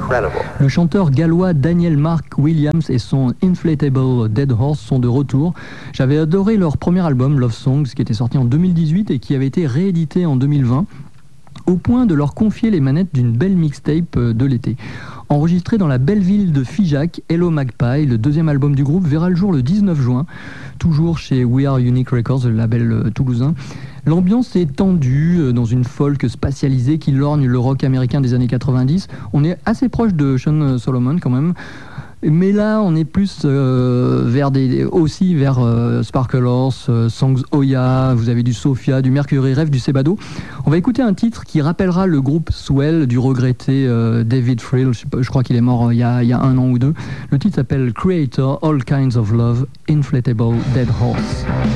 Le chanteur gallois Daniel Mark Williams et son Inflatable Dead Horse sont de retour. J'avais adoré leur premier album Love Songs qui était sorti en 2018 et qui avait été réédité en 2020 au point de leur confier les manettes d'une belle mixtape de l'été. Enregistré dans la belle ville de Figeac, Hello Magpie, le deuxième album du groupe, verra le jour le 19 juin, toujours chez We Are Unique Records, le label toulousain. L'ambiance est tendue dans une folk spatialisée qui lorgne le rock américain des années 90. On est assez proche de Sean Solomon quand même. Mais là, on est plus vers Sparkle Horse, Songs Oya, vous avez du Sophia, du Mercury Rev, du Sebado. On va écouter un titre qui rappellera le groupe Swell du regretté David Friel, je crois qu'il est mort il y a 1 an ou 2. Le titre s'appelle Creator, All Kinds of Love, Inflatable Dead Horse.